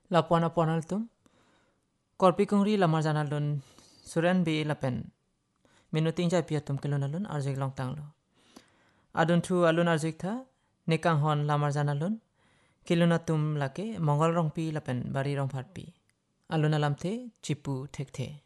Lapuan apuan tum korpi kungri lamar janalun suren bi lapen minuting jai piatum kilun alun arjik long tanglo adun thu alun arjik tha nikang hon lamar janalun kilunatum lake mongol rong pi lapen bari rong phat pi alun alam the chipu thek the